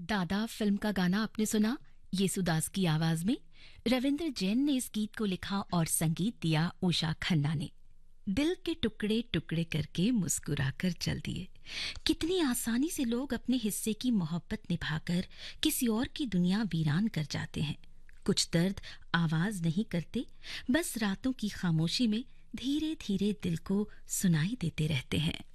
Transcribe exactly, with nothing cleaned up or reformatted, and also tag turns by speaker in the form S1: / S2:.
S1: दादा फिल्म का गाना आपने सुना येसुदास की आवाज में। रविंद्र जैन ने इस गीत को लिखा और संगीत दिया उषा खन्ना ने। दिल के टुकड़े टुकड़े करके मुस्कुराकर चल दिए। कितनी आसानी से लोग अपने हिस्से की मोहब्बत निभाकर किसी और की दुनिया वीरान कर जाते हैं। कुछ दर्द आवाज नहीं करते, बस रातों की खामोशी में धीरे धीरे दिल को सुनाई देते रहते हैं।